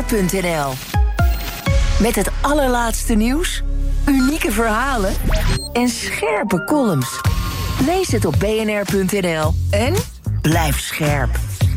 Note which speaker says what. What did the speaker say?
Speaker 1: bnr.nl. Met het allerlaatste nieuws, unieke verhalen en scherpe columns. Lees het op bnr.nl en blijf scherp.